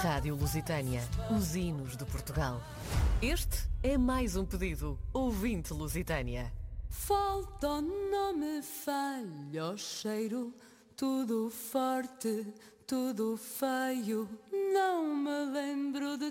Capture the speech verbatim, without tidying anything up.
Rádio Lusitânia, os hinos de Portugal. Este é mais um pedido, ouvinte Lusitânia. Falta, não me falha o cheiro, tudo forte, tudo feio, não me lembro de